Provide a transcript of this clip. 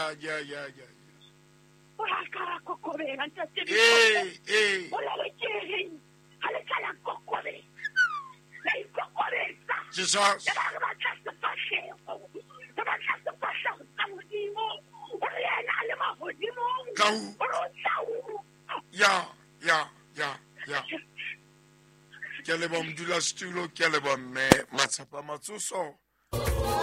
Jesus. Yeah. Quel est bon du la stulo, quel est bon, mais Matsapa Matsuso.